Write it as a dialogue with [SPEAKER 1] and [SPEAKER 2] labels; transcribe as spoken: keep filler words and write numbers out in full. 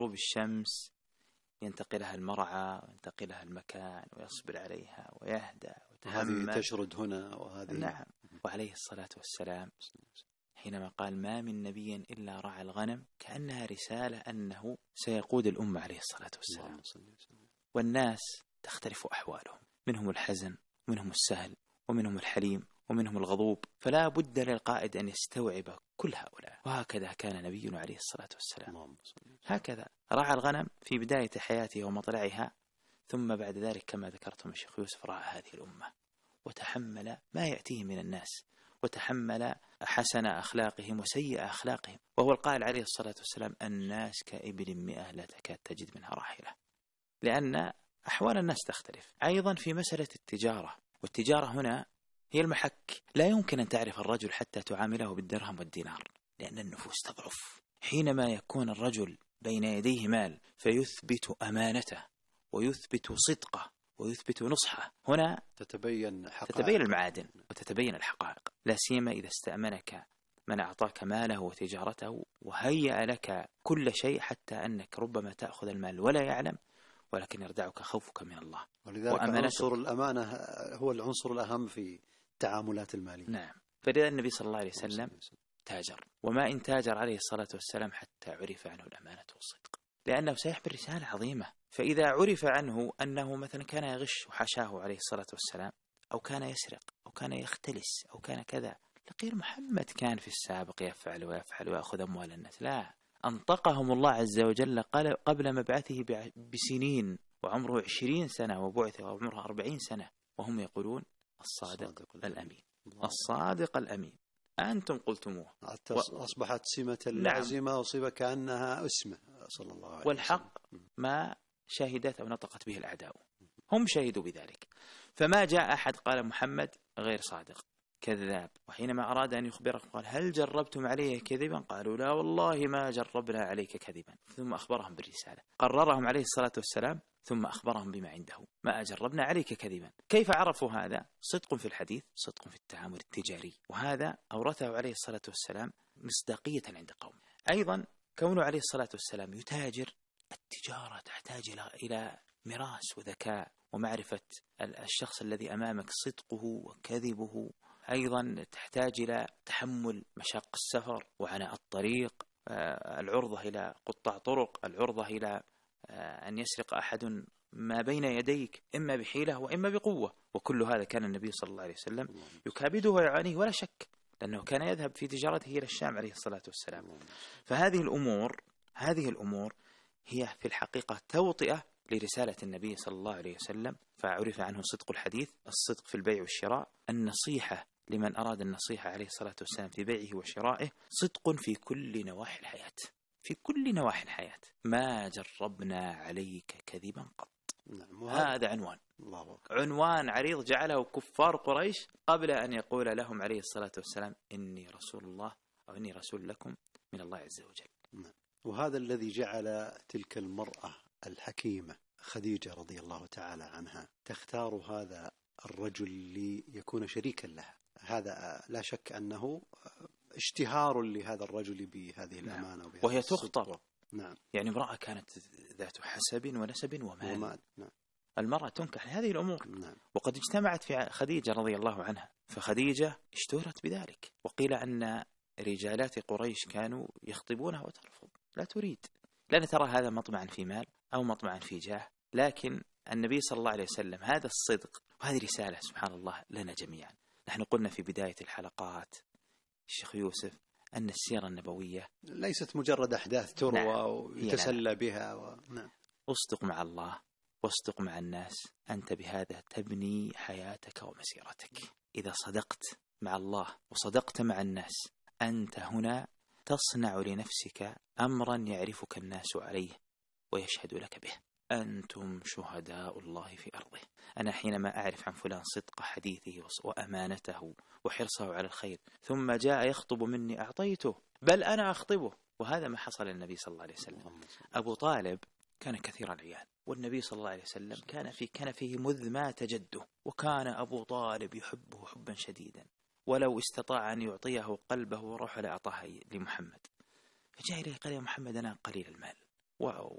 [SPEAKER 1] غروب الشمس ينتقلها المرعى وينتقلها المكان ويصبر عليها ويهدى ويتحمل.
[SPEAKER 2] وهذه تشرد هنا وهذه.
[SPEAKER 1] نعم. وعليه الصلاة والسلام حينما قال ما من نبي إلا رعى الغنم كأنها رسالة أنه سيقود الأمة عليه الصلاة والسلام. والناس تختلف أحوالهم، منهم الحزن ومنهم السهل ومنهم الحليم ومنهم الغضوب، فلا بد للقائد أن يستوعب كل هؤلاء. وهكذا كان نبينا عليه الصلاة والسلام، هكذا رعى الغنم في بداية حياته ومطلعها، ثم بعد ذلك كما ذكرتم الشيخ يوسف رعى هذه الأمة وتحمل ما يأتيه من الناس، وتحمل حسن أخلاقهم وسيء أخلاقهم، وهو القائل عليه الصلاة والسلام الناس كإبل مئة لا تكاد تجد منها راحلة، لأن أحوال الناس تختلف. أيضا في مسألة التجارة، والتجارة هنا هي المحك، لا يمكن أن تعرف الرجل حتى تعامله بالدرهم والدينار، لأن النفوس تضعف. حينما يكون الرجل بين يديه مال فيثبت أمانته ويثبت صدقه ويثبت نصحه، هنا
[SPEAKER 2] تتبين حقائق،
[SPEAKER 1] تتبين المعادن وتتبين الحقائق، لا سيما إذا استأمنك من أعطاك ماله وتجارته وهيأ لك كل شيء، حتى أنك ربما تأخذ المال ولا يعلم، ولكن يردعك خوفك من الله.
[SPEAKER 2] ولذلك عنصر الأمانة هو العنصر الأهم في التعاملات المالية.
[SPEAKER 1] نعم. فلذا النبي صلى الله عليه وسلم تاجر، وما إن تاجر عليه الصلاة والسلام حتى عرف عنه الأمانة والصدق، لأنه سيحمل رسالة عظيمة. فإذا عرف عنه أنه مثلا كان يغش وحاشاه عليه الصلاة والسلام، أو كان يسرق أو كان يختلس أو كان كذا، لقيل محمد كان في السابق يفعل ويفعل ويأخذ أموال الناس، لا، أنطقهم الله عز وجل قبل مبعثه بسنين وعمره عشرين سنة وبعثه وعمره أربعين سنة وهم يقولون الصادق, الصادق الأمين. الصادق الأمين أنتم قلتموه،
[SPEAKER 2] أصبحت سمة اللازمة. نعم. وصفة كأنها اسمه صلى الله عليه وسلم.
[SPEAKER 1] والحق ما شهدت أو نطقت به الأعداء، هم شهدوا بذلك. فما جاء أحد قال محمد غير صادق كذاب، وحينما أراد أن يخبرهم قال هل جربتم عليه كذبا؟ قالوا لا والله ما جربنا عليك كذبا. ثم أخبرهم بالرسالة، قررهم عليه الصلاة والسلام ثم أخبرهم بما عنده، ما جربنا عليك كذبا. كيف عرفوا هذا؟ صدق في الحديث، صدق في التعامل التجاري، وهذا أورثه عليه الصلاة والسلام مصداقية عند قوم. أيضا كونه عليه الصلاة والسلام يتاجر، التجارة تحتاج إلى مراس وذكاء ومعرفة الشخص الذي أمامك صدقه وكذبه، أيضا تحتاج إلى تحمل مشاق السفر وعناء الطريق، العرضة إلى قطاع طرق، العرضة إلى أن يسرق أحد ما بين يديك إما بحيلة وإما بقوة، وكل هذا كان النبي صلى الله عليه وسلم يكابده ويعانيه ولا شك، لأنه كان يذهب في تجارته إلى الشام عليه الصلاة والسلام. فهذه الأمور هذه الأمور هي في الحقيقة توطئة لرسالة النبي صلى الله عليه وسلم، فعرف عنه صدق الحديث، الصدق في البيع والشراء، النصيحة لمن أراد النصيحة عليه الصلاة والسلام في بيعه وشرائه، صدق في كل نواحي الحياة، في كل نواحي الحياة، ما جربنا عليك كذبا قط.
[SPEAKER 2] نعم.
[SPEAKER 1] هذا عنوان
[SPEAKER 2] الله
[SPEAKER 1] عنوان عريض جعله كفار قريش قبل أن يقول لهم عليه الصلاة والسلام إني رسول الله أو إني رسول لكم من الله عز وجل.
[SPEAKER 2] نعم. وهذا الذي جعل تلك المرأة الحكيمة خديجة رضي الله تعالى عنها تختار هذا الرجل ليكون شريكا لها. هذا لا شك أنه اشتهار لهذا الرجل بهذه الأمانة.
[SPEAKER 1] نعم. وهي تخطر.
[SPEAKER 2] نعم.
[SPEAKER 1] يعني امرأة كانت ذات حسب ونسب ومال,
[SPEAKER 2] ومال. نعم.
[SPEAKER 1] المرأة تنكح لهذه الأمور.
[SPEAKER 2] نعم.
[SPEAKER 1] وقد اجتمعت في خديجة رضي الله عنها، فخديجة اشتهرت بذلك، وقيل أن رجالات قريش كانوا يخطبونها وترفض، لا تريد، لا ترى هذا مطمعا في مال أو مطمعا في جاه. لكن النبي صلى الله عليه وسلم هذا الصدق وهذه رسالة سبحان الله لنا جميعا. نحن قلنا في بداية الحلقات الشيخ يوسف أن السيرة النبوية
[SPEAKER 2] ليست مجرد أحداث تروى. نعم. ويتسلى بها و...
[SPEAKER 1] نعم. أصدق مع الله واصدق مع الناس، أنت بهذا تبني حياتك ومسيرتك. إذا صدقت مع الله وصدقت مع الناس، أنت هنا تصنع لنفسك أمرا يعرفك الناس عليه ويشهد لك به. أنتم شهداء الله في أرضه. أنا حينما أعرف عن فلان صدق حديثه وأمانته وحرصه على الخير، ثم جاء يخطب مني أعطيته، بل أنا أخطبه. وهذا ما حصل للنبي صلى الله عليه وسلم. أبو طالب كان كثير العيال، والنبي صلى الله عليه وسلم كان في كنفه مذ مات جده، وكان أبو طالب يحبه حبا شديدا، ولو استطاع أن يعطيه قلبه وروحه لأعطاه لمحمد. فجاء إليه قال يا محمد أنا قليل المال